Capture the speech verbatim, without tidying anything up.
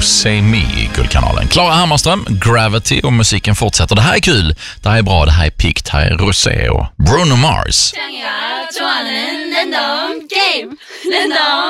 Say Me i Guldkanalen. Klara Hammarström, Gravity, och musiken fortsätter. Det här är kul, det här är bra, det här är pikt, här är Rosé och Bruno Mars. 좋아하는 랜덤 게임 랜덤